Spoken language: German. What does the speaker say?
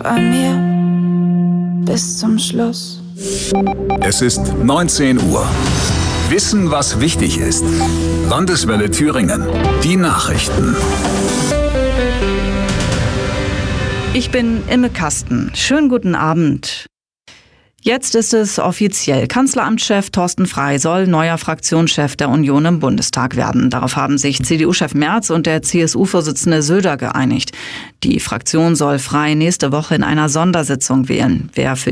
bei mir bis zum Schluss. Es ist 19 Uhr. Wissen, was wichtig ist. Landeswelle Thüringen. Die Nachrichten. Ich bin Imme Kasten. Schönen guten Abend. Jetzt ist es offiziell. Kanzleramtschef Thorsten Frey soll neuer Fraktionschef der Union im Bundestag werden. Darauf haben sich CDU-Chef Merz und der CSU-Vorsitzende Söder geeinigt. Die Fraktion soll Frey nächste Woche in einer Sondersitzung wählen. Wer für